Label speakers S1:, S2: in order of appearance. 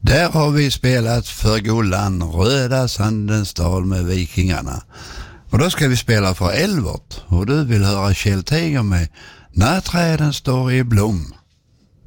S1: Där har vi spelat för Gullan, Röda Sandens dal med Vikingarna. Och då ska vi spela för Elvert och du vill höra Kjell Tiger med När träden står i blom.